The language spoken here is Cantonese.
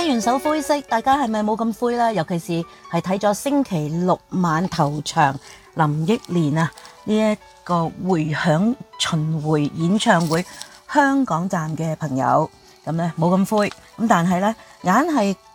睇完首灰色，大家係咪冇咁灰啦？尤其是係睇咗星期六晚頭場林憶蓮啊呢一個回響巡迴演唱會香港站嘅朋友，咁咧冇咁灰，咁但係咧硬係